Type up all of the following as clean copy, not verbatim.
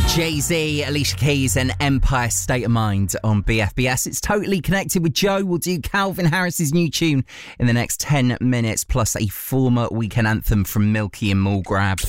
Jay-Z, Alicia Keys and Empire State of Mind on BFBS. It's Totally Connected with Joe. We'll do Calvin Harris's new tune in the next 10 minutes, plus a former weekend anthem from Milky and Mulgrab.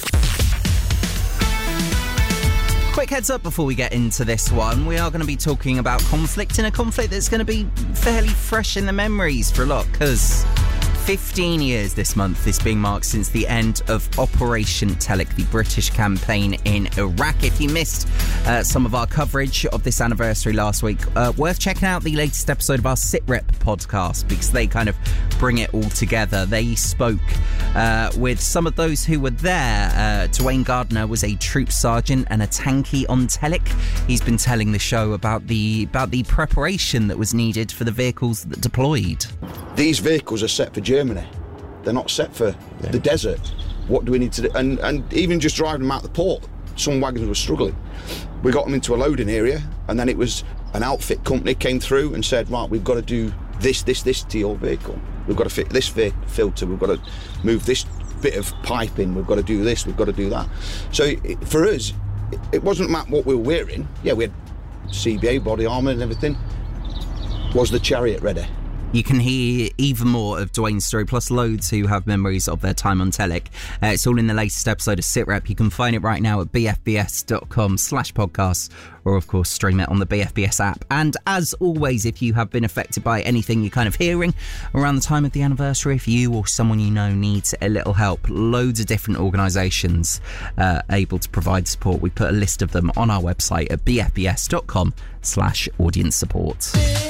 Quick heads up before we get into this one. We are going to be talking about conflict, and a conflict that's going to be fairly fresh in the memories for a lot, because 15 years this month is being marked since the end of Operation Telic, the British campaign in Iraq. If you missed some of our coverage of this anniversary last week, worth checking out the latest episode of our SitRep podcast, because they kind of bring it all together. They spoke with some of those who were there. Dwayne Gardner was a troop sergeant and a tankie on Telic. He's been telling the show about the preparation that was needed for the vehicles that deployed. These vehicles are set for Germany. They're not set for the desert. What do we need to do? And even just driving them out the port, some wagons were struggling. We got them into a loading area, and then it was an outfit company came through and said, right, we've got to do this to your vehicle. We've got to fit this filter. We've got to move this bit of piping. We've got to do this. We've got to do that. So for us, it wasn't about what we were wearing. Yeah, we had CBA body armour and everything. Was the chariot ready? You can hear even more of Dwayne's story, plus loads who have memories of their time on Telic. It's all in the latest episode of SitRep. You can find it right now at bfbs.com/podcasts, or of course stream it on the BFBS app. And as always, if you have been affected by anything you're kind of hearing around the time of the anniversary, if you or someone you know needs a little help, loads of different organisations able to provide support. We put a list of them on our website at bfbs.com/audience support.